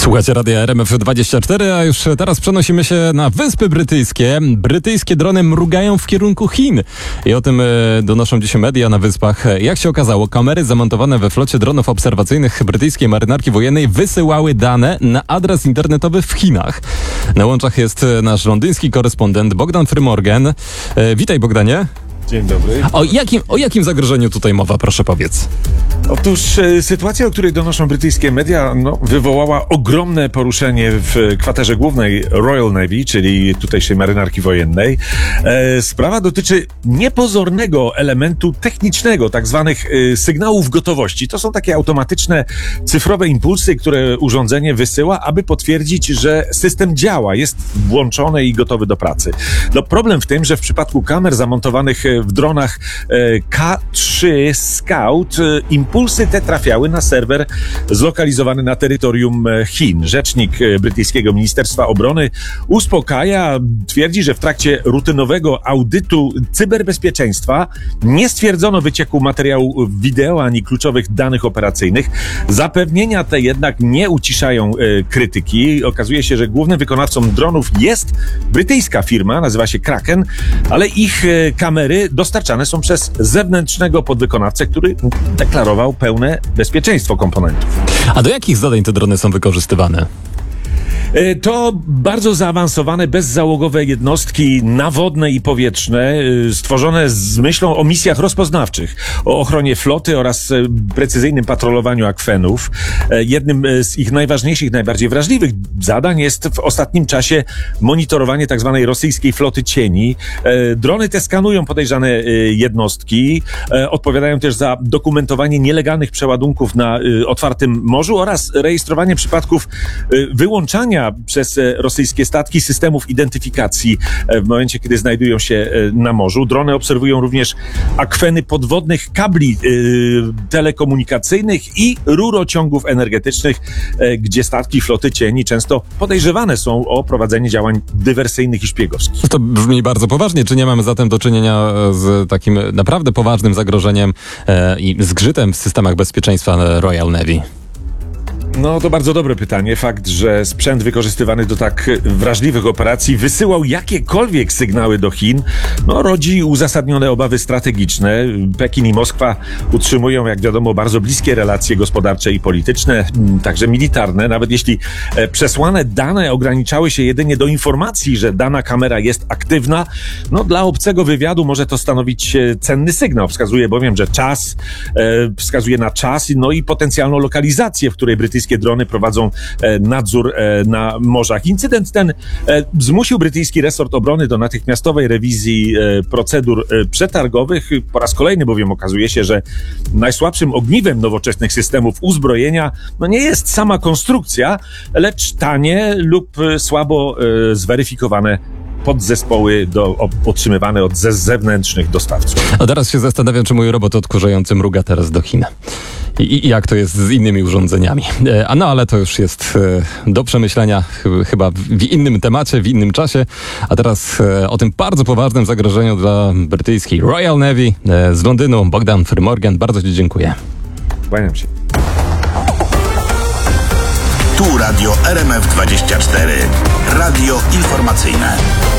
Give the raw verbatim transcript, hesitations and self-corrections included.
Słuchajcie Radia R M F dwadzieścia cztery, a już teraz przenosimy się na Wyspy Brytyjskie. Brytyjskie drony mrugają w kierunku Chin. I o tym e, donoszą dzisiaj media na Wyspach. Jak się okazało, kamery zamontowane we flocie dronów obserwacyjnych brytyjskiej marynarki wojennej wysyłały dane na adres internetowy w Chinach. Na łączach jest nasz londyński korespondent Bogdan Frymorgan. E, witaj Bogdanie. Dzień dobry. O jakim, o jakim zagrożeniu tutaj mowa, proszę powiedz? Otóż e, sytuacja, o której donoszą brytyjskie media, no, wywołała ogromne poruszenie w kwaterze głównej Royal Navy, czyli tutejszej marynarki wojennej. E, sprawa dotyczy niepozornego elementu technicznego, tak zwanych e, sygnałów gotowości. To są takie automatyczne cyfrowe impulsy, które urządzenie wysyła, aby potwierdzić, że system działa, jest włączony i gotowy do pracy. No, problem w tym, że w przypadku kamer zamontowanych w dronach K trzy Scout impulsy te trafiały na serwer zlokalizowany na terytorium Chin. Rzecznik brytyjskiego Ministerstwa Obrony uspokaja, twierdzi, że w trakcie rutynowego audytu cyberbezpieczeństwa nie stwierdzono wycieku materiału wideo ani kluczowych danych operacyjnych. Zapewnienia te jednak nie uciszają krytyki. Okazuje się, że głównym wykonawcą dronów jest brytyjska firma, nazywa się Kraken, ale ich kamery dostarczane są przez zewnętrznego podwykonawcę, który deklarował pełne bezpieczeństwo komponentów. A do jakich zadań te drony są wykorzystywane? To bardzo zaawansowane, bezzałogowe jednostki nawodne i powietrzne, stworzone z myślą o misjach rozpoznawczych, o ochronie floty oraz precyzyjnym patrolowaniu akwenów. Jednym z ich najważniejszych, najbardziej wrażliwych zadań jest w ostatnim czasie monitorowanie tak zwanej rosyjskiej floty cieni. Drony te skanują podejrzane jednostki, odpowiadają też za dokumentowanie nielegalnych przeładunków na otwartym morzu oraz rejestrowanie przypadków wyłączania przez rosyjskie statki systemów identyfikacji w momencie, kiedy znajdują się na morzu. Drony obserwują również akweny podwodnych kabli yy, telekomunikacyjnych i rurociągów energetycznych, yy, gdzie statki floty cieni często podejrzewane są o prowadzenie działań dywersyjnych i szpiegowskich. To brzmi bardzo poważnie. Czy nie mamy zatem do czynienia z takim naprawdę poważnym zagrożeniem yy, i zgrzytem w systemach bezpieczeństwa Royal Navy? No to bardzo dobre pytanie. Fakt, że sprzęt wykorzystywany do tak wrażliwych operacji wysyłał jakiekolwiek sygnały do Chin, no rodzi uzasadnione obawy strategiczne. Pekin i Moskwa utrzymują, jak wiadomo, bardzo bliskie relacje gospodarcze i polityczne, także militarne. Nawet jeśli przesłane dane ograniczały się jedynie do informacji, że dana kamera jest aktywna, no dla obcego wywiadu może to stanowić cenny sygnał. Wskazuje bowiem, że czas, e, wskazuje na czas, no i potencjalną lokalizację, w której brytyjskie drony prowadzą e, nadzór e, na morzach. Incydent ten e, zmusił brytyjski resort obrony do natychmiastowej rewizji e, procedur e, przetargowych. Po raz kolejny bowiem okazuje się, że najsłabszym ogniwem nowoczesnych systemów uzbrojenia no nie jest sama konstrukcja, lecz tanie lub e, słabo e, zweryfikowane podzespoły do, otrzymywane od ze zewnętrznych dostawców. A teraz się zastanawiam, czy mój robot odkurzający mruga teraz do Chin. I, I jak to jest z innymi urządzeniami. A no, ale to już jest e, do przemyślenia ch- chyba w innym temacie, w innym czasie. A teraz e, o tym bardzo poważnym zagrożeniu dla brytyjskiej Royal Navy. E, z Londynu Bogdan Frymorgan. Bardzo Ci dziękuję. Kłaniam się. Tu Radio R M F dwadzieścia cztery. Radio informacyjne.